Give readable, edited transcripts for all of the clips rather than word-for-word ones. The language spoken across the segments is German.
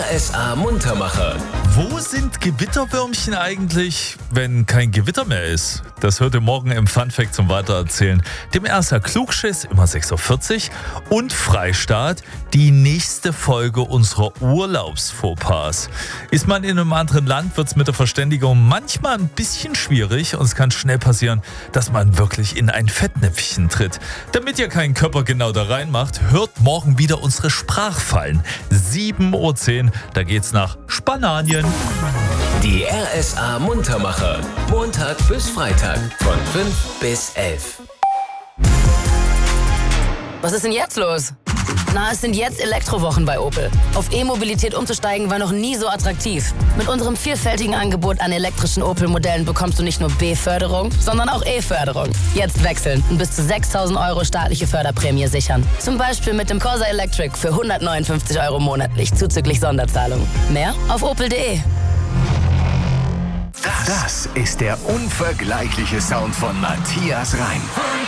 RSA Muntermacher. Wo sind Gewitterwürmchen eigentlich, wenn kein Gewitter mehr ist? Das hört ihr morgen im Funfact zum Weitererzählen. Dem RSA Klugschiss, immer 6.40 Uhr und Freistaat, die nächste Folge unserer Urlaubsfauxpas. Ist man in einem anderen Land, wird es mit der Verständigung manchmal ein bisschen schwierig und es kann schnell passieren, dass man wirklich in ein Fettnäpfchen tritt. Damit ihr keinen Körper genau da reinmacht, hört morgen wieder unsere Sprachfallen. 7.10 Uhr, da geht's nach Spanien. Die RSA Muntermacher. Montag bis Freitag von 5 bis 11. Was ist denn jetzt los? Na, es sind jetzt Elektrowochen bei Opel. Auf E-Mobilität umzusteigen war noch nie so attraktiv. Mit unserem vielfältigen Angebot an elektrischen Opel-Modellen bekommst du nicht nur B-Förderung, sondern auch E-Förderung. Jetzt wechseln und bis zu 6.000 € staatliche Förderprämie sichern. Zum Beispiel mit dem Corsa Electric für 159 € monatlich, zuzüglich Sonderzahlung. Mehr auf opel.de. Das ist der unvergleichliche Sound von Matthias Reim.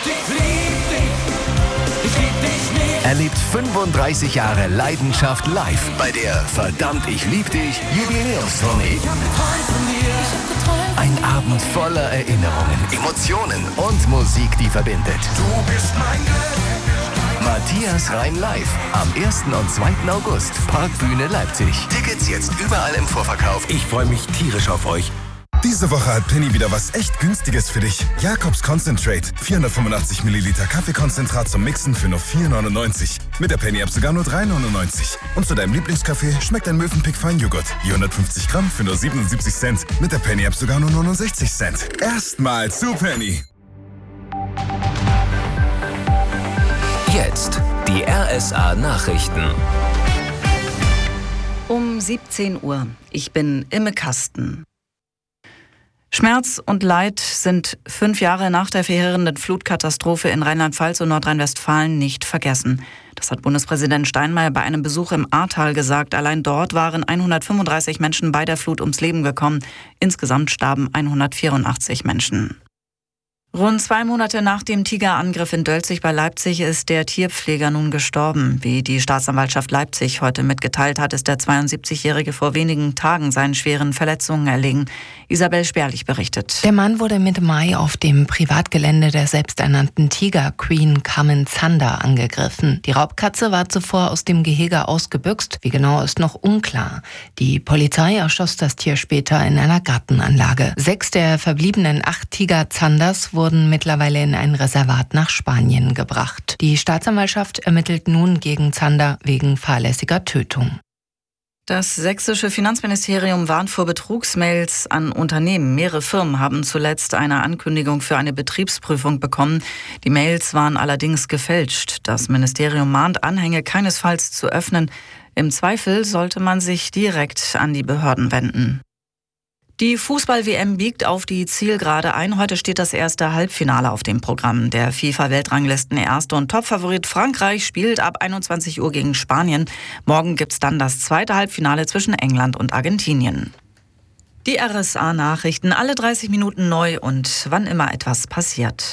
Erlebt 35 Jahre Leidenschaft live bei der Verdammt, ich lieb dich Jubiläumstournee. Ein Abend voller Erinnerungen, Emotionen und Musik, die verbindet. Du bist mein Glück. Matthias Reim live am 1. und 2. August, Parkbühne Leipzig. Tickets jetzt überall im Vorverkauf. Ich freue mich tierisch auf euch. Diese Woche hat Penny wieder was echt Günstiges für dich. Jakobs Concentrate. 485 Milliliter Kaffeekonzentrat zum Mixen für nur 4,99. Mit der Penny-App sogar nur 3,99. Und zu deinem Lieblingskaffee schmeckt ein Mövenpick Feinjoghurt. Je 150 Gramm für nur 77 Cent. Mit der Penny-App sogar nur 69 Cent. Erstmal zu Penny. Jetzt die RSA Nachrichten. Um 17 Uhr. Ich bin Imme Kasten. Schmerz und Leid sind 5 Jahre nach der verheerenden Flutkatastrophe in Rheinland-Pfalz und Nordrhein-Westfalen nicht vergessen. Das hat Bundespräsident Steinmeier bei einem Besuch im Ahrtal gesagt. Allein dort waren 135 Menschen bei der Flut ums Leben gekommen. Insgesamt starben 184 Menschen. Rund 2 Monate nach dem Tigerangriff in Dölzig bei Leipzig ist der Tierpfleger nun gestorben. Wie die Staatsanwaltschaft Leipzig heute mitgeteilt hat, ist der 72-Jährige vor wenigen Tagen seinen schweren Verletzungen erlegen. Isabel Sperlich berichtet. Der Mann wurde Mitte Mai auf dem Privatgelände der selbsternannten Tiger Queen Carmen Zander angegriffen. Die Raubkatze war zuvor aus dem Gehege ausgebüxt. Wie genau ist noch unklar. Die Polizei erschoss das Tier später in einer Gartenanlage. 6 der verbliebenen 8 Tiger Zanders wurden mittlerweile in ein Reservat nach Spanien gebracht. Die Staatsanwaltschaft ermittelt nun gegen Zander wegen fahrlässiger Tötung. Das sächsische Finanzministerium warnt vor Betrugsmails an Unternehmen. Mehrere Firmen haben zuletzt eine Ankündigung für eine Betriebsprüfung bekommen. Die Mails waren allerdings gefälscht. Das Ministerium mahnt, Anhänge keinesfalls zu öffnen. Im Zweifel sollte man sich direkt an die Behörden wenden. Die Fußball-WM biegt auf die Zielgerade ein. Heute steht das erste Halbfinale auf dem Programm. Der FIFA-Weltranglisten-Erste und Topfavorit Frankreich spielt ab 21 Uhr gegen Spanien. Morgen gibt's dann das zweite Halbfinale zwischen England und Argentinien. Die RSA-Nachrichten, alle 30 Minuten neu und wann immer etwas passiert.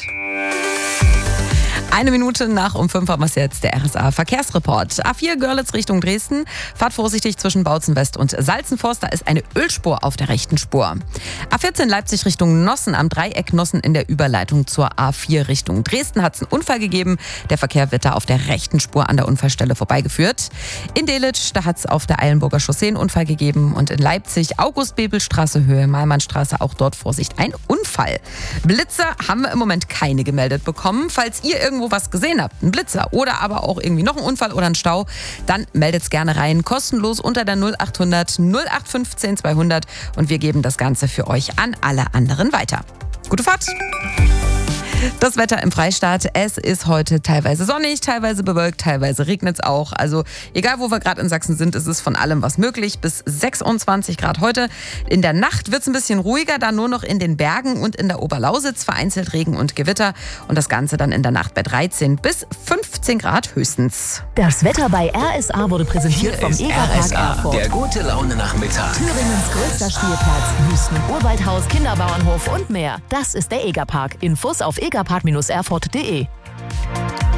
1 Minute nach um 5 haben wir jetzt der RSA-Verkehrsreport. A4 Görlitz Richtung Dresden. Fahrt vorsichtig zwischen Bautzen West und Salzenforst. Da ist eine Ölspur auf der rechten Spur. A14 Leipzig Richtung Nossen. Am Dreieck Nossen in der Überleitung zur A4 Richtung Dresden hat es einen Unfall gegeben. Der Verkehr wird da auf der rechten Spur an der Unfallstelle vorbeigeführt. In Delitzsch, da hat es auf der Eilenburger Chaussee einen Unfall gegeben. Und in Leipzig August-Bebel-Straße, Höhe Malmannstraße, auch dort Vorsicht, ein Unfall. Blitze haben wir im Moment keine gemeldet bekommen. Falls ihr irgendwo was gesehen habt, ein Blitzer oder aber auch irgendwie noch ein Unfall oder ein Stau, dann meldet's gerne rein, kostenlos unter der 0800 0815 200 und wir geben das Ganze für euch an alle anderen weiter. Gute Fahrt! Das Wetter im Freistaat, es ist heute teilweise sonnig, teilweise bewölkt, teilweise regnet es auch. Also egal, wo wir gerade in Sachsen sind, ist es von allem was möglich. Bis 26 Grad heute. In der Nacht wird es ein bisschen ruhiger, dann nur noch in den Bergen und in der Oberlausitz vereinzelt Regen und Gewitter. Und das Ganze dann in der Nacht bei 13 bis 15 Grad höchstens. Das Wetter bei RSA wurde präsentiert vom Egerpark RSA, Erfurt. der gute Laune-Nachmittag. Thüringens größter Spielplatz, Wüsten-Urwaldhaus, Kinderbauernhof und mehr. Das ist der Egerpark. Infos auf egerpark-erfurt.de.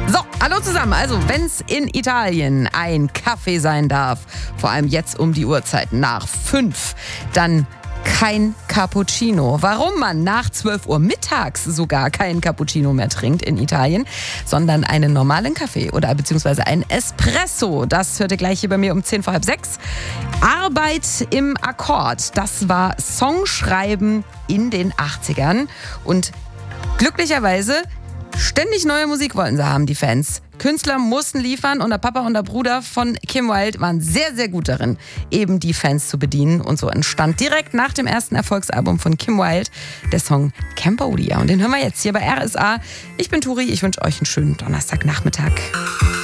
So, hallo zusammen. Also, wenn es in Italien ein Kaffee sein darf, vor allem jetzt um die Uhrzeit nach 5, dann kein Cappuccino. Warum man nach 12 Uhr mittags sogar keinen Cappuccino mehr trinkt in Italien, sondern einen normalen Kaffee oder beziehungsweise einen Espresso. Das hört ihr gleich hier bei mir um 5:10. Arbeit im Akkord. Das war Songschreiben in den 80ern. Und glücklicherweise ständig neue Musik wollten sie haben, die Fans. Künstler mussten liefern und der Papa und der Bruder von Kim Wilde waren sehr, sehr gut darin, eben die Fans zu bedienen. Und so entstand direkt nach dem ersten Erfolgsalbum von Kim Wilde der Song Cambodia. Und den hören wir jetzt hier bei RSA. Ich bin Turi, ich wünsche euch einen schönen Donnerstagnachmittag.